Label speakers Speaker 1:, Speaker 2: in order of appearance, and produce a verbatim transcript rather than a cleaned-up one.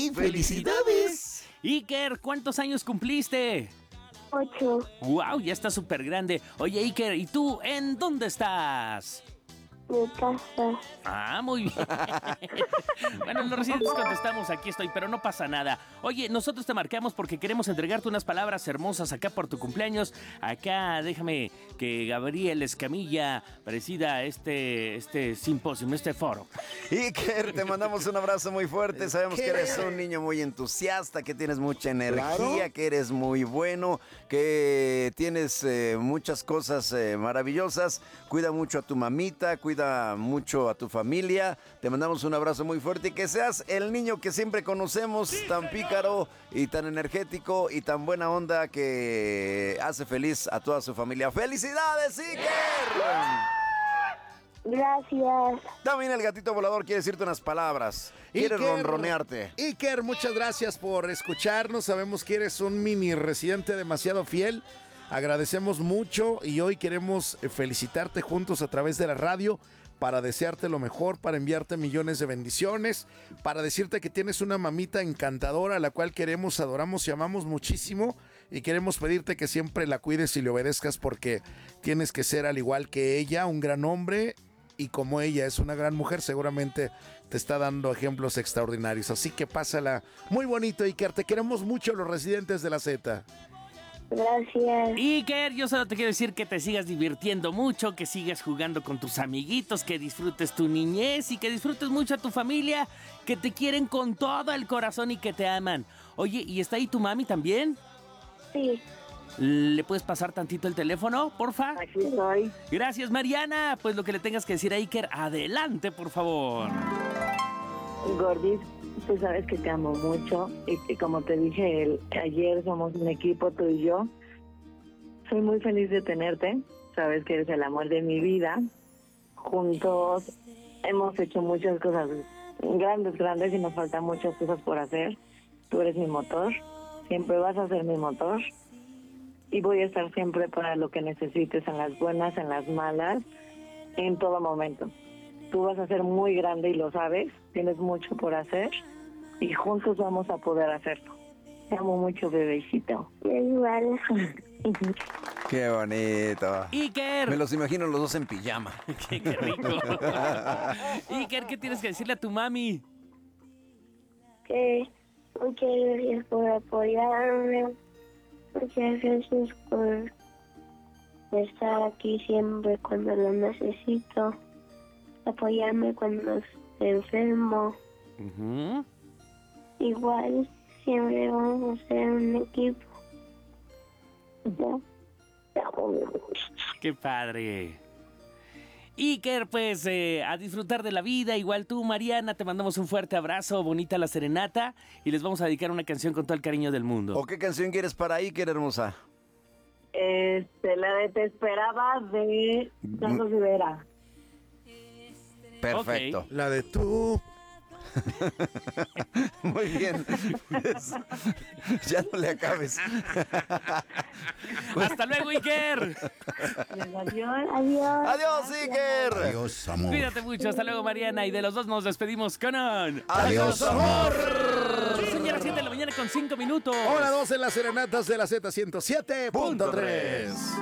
Speaker 1: ¡Sí! ¡Felicidades!
Speaker 2: Iker, ¿cuántos años cumpliste?
Speaker 3: Ocho.
Speaker 2: ¡Wow! Ya está súper grande. Oye, Iker, ¿y tú en dónde estás?
Speaker 3: Mi casa.
Speaker 2: Ah, muy bien. Bueno, los residentes contestamos, aquí estoy, pero no pasa nada. Oye, nosotros te marcamos porque queremos entregarte unas palabras hermosas acá por tu cumpleaños. Acá, déjame que Gabriel Escamilla presida este, este simposio, este foro.
Speaker 1: Iker, te mandamos un abrazo muy fuerte. Sabemos que eres un niño muy entusiasta, que tienes mucha energía, claro, que eres muy bueno, que tienes eh, muchas cosas eh, maravillosas. Cuida mucho a tu mamita, cuida mucho a tu familia. Te mandamos un abrazo muy fuerte y que seas el niño que siempre conocemos, sí, tan pícaro y tan energético y tan buena onda que hace feliz a toda su familia. ¡Felicidades, Iker!
Speaker 3: Gracias.
Speaker 1: También el gatito volador quiere decirte unas palabras. Quiere
Speaker 4: Iker,
Speaker 1: ronronearte.
Speaker 4: Iker, muchas gracias por escucharnos. Sabemos que eres un mini residente demasiado fiel. Agradecemos mucho y hoy queremos felicitarte juntos a través de la radio para desearte lo mejor, para enviarte millones de bendiciones, para decirte que tienes una mamita encantadora a la cual queremos, adoramos y amamos muchísimo y queremos pedirte que siempre la cuides y le obedezcas porque tienes que ser al igual que ella, un gran hombre, y como ella es una gran mujer, seguramente te está dando ejemplos extraordinarios. Así que pásala muy bonito, Iker. Te queremos mucho los residentes de la Z.
Speaker 3: Gracias.
Speaker 2: Iker, yo solo te quiero decir que te sigas divirtiendo mucho, que sigas jugando con tus amiguitos, que disfrutes tu niñez y que disfrutes mucho a tu familia, que te quieren con todo el corazón y que te aman. Oye, ¿y está ahí tu mami también?
Speaker 3: Sí.
Speaker 2: ¿Le puedes pasar tantito el teléfono, porfa?
Speaker 3: Aquí estoy.
Speaker 2: Gracias, Mariana. Pues lo que le tengas que decir a Iker, adelante, por favor.
Speaker 5: Gordis, tú sabes que te amo mucho y, y como te dije el, ayer, somos un equipo, tú y yo. Soy muy feliz de tenerte, sabes que eres el amor de mi vida. Juntos hemos hecho muchas cosas grandes, grandes y nos faltan muchas cosas por hacer. Tú eres mi motor, siempre vas a ser mi motor y voy a estar siempre para lo que necesites, en las buenas, en las malas, en todo momento. Tú vas a ser muy grande y lo sabes, tienes mucho por hacer y juntos vamos a poder hacerlo. Te amo mucho, bebecito.
Speaker 3: Igual.
Speaker 1: Qué bonito.
Speaker 2: Iker.
Speaker 1: Me los imagino los dos en pijama.
Speaker 2: qué, qué rico. Iker, ¿qué tienes que decirle a tu mami?
Speaker 3: Que muchas gracias por apoyarme. Muchas gracias por estar aquí siempre cuando lo necesito. Apoyarme cuando esté enfermo.
Speaker 2: Uh-huh.
Speaker 3: Igual, siempre vamos a ser un equipo. ¿No?
Speaker 2: ¡Qué padre! Iker, pues eh, a disfrutar de la vida. Igual tú, Mariana, te mandamos un fuerte abrazo, bonita la serenata, y les vamos a dedicar una canción con todo el cariño del mundo.
Speaker 1: ¿O qué canción quieres para Iker, hermosa?
Speaker 5: Este, la de Te Esperaba de Carlos Rivera.
Speaker 1: Perfecto.
Speaker 2: Okay.
Speaker 4: La de tú.
Speaker 1: Muy bien. Ya no le acabes.
Speaker 2: ¡Hasta luego, Iker!
Speaker 5: Adiós.
Speaker 3: Adiós.
Speaker 1: Adiós, Iker.
Speaker 4: Adiós, amor.
Speaker 2: Cuídate mucho, hasta luego, Mariana. Y de los dos nos despedimos con un...
Speaker 1: Adiós, amor.
Speaker 2: Señora, siete de la mañana con cinco minutos.
Speaker 4: Hora dos en las serenatas de la Z ciento siete punto tres.